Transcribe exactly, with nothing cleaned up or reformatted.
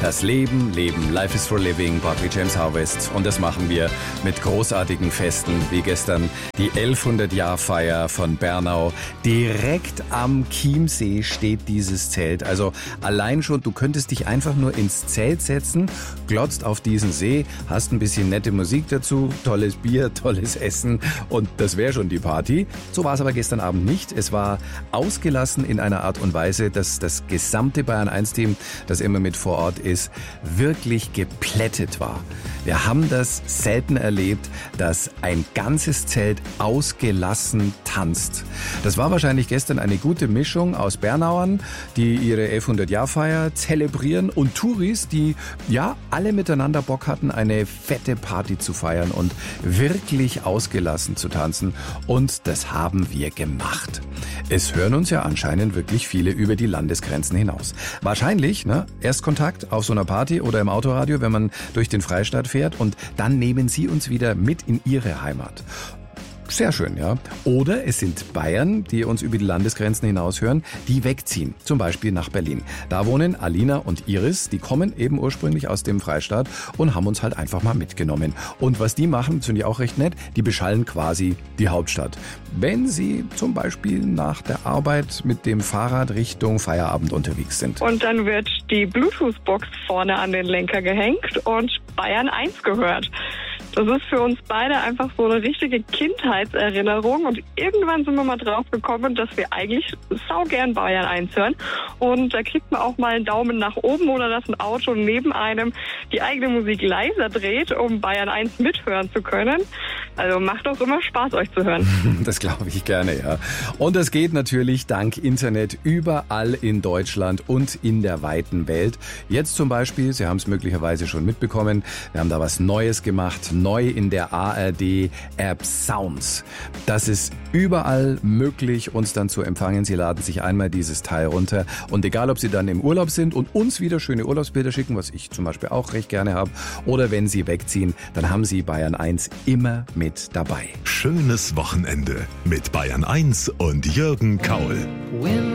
Das Leben, Leben, Life is for Living, Barclay James Harvest. Und das machen wir mit großartigen Festen, wie gestern die elfhundert-Jahr-Feier von Bernau. Direkt am Chiemsee steht dieses Zelt. Also allein schon, du könntest dich einfach nur ins Zelt setzen, glotzt auf diesen See, hast ein bisschen nette Musik dazu, tolles Bier, tolles Essen und das wäre schon die Party. So war es aber gestern Abend nicht. Es war ausgelassen in einer Art und Weise, dass das gesamte Bayern eins Team, das immer mit vor Ort ist, wirklich geplättet war. Wir haben das selten erlebt, dass ein ganzes Zelt ausgelassen tanzt. Das war wahrscheinlich gestern eine gute Mischung aus Bernauern, die ihre elfhundert-Jahr-Feier zelebrieren, und Touris, die ja alle miteinander Bock hatten, eine fette Party zu feiern und wirklich ausgelassen zu tanzen. Und das haben wir gemacht. Es hören uns ja anscheinend wirklich viele über die Landesgrenzen hinaus. Wahrscheinlich, ne, Erstkontakt auf so einer Party oder im Autoradio, wenn man durch den Freistaat fährt, und dann nehmen sie uns wieder mit in ihre Heimat. Sehr schön, ja. Oder es sind Bayern, die uns über die Landesgrenzen hinaus hören, die wegziehen, zum Beispiel nach Berlin. Da wohnen Alina und Iris, die kommen eben ursprünglich aus dem Freistaat und haben uns halt einfach mal mitgenommen. Und was die machen, finde ich auch recht nett, die beschallen quasi die Hauptstadt. Wenn sie zum Beispiel nach der Arbeit mit dem Fahrrad Richtung Feierabend unterwegs sind. Und dann wird die Bluetooth-Box vorne an den Lenker gehängt und Bayern eins gehört. Das ist für uns beide einfach so eine richtige Kindheitserinnerung, und irgendwann sind wir mal drauf gekommen, dass wir eigentlich saugern Bayern eins hören, und da kriegt man auch mal einen Daumen nach oben oder dass ein Auto neben einem die eigene Musik leiser dreht, um Bayern eins mithören zu können. Also macht auch immer Spaß, euch zu hören. Das glaube ich gerne, ja. Und das geht natürlich dank Internet überall in Deutschland und in der weiten Welt. Jetzt zum Beispiel, Sie haben es möglicherweise schon mitbekommen, wir haben da was Neues gemacht, neu in der A R D-App Sounds. Das ist überall möglich, uns dann zu empfangen. Sie laden sich einmal dieses Teil runter, und egal, ob Sie dann im Urlaub sind und uns wieder schöne Urlaubsbilder schicken, was ich zum Beispiel auch recht gerne habe, oder wenn Sie wegziehen, dann haben Sie Bayern eins immer mit dabei. Schönes Wochenende mit Bayern eins und Jürgen Kaul.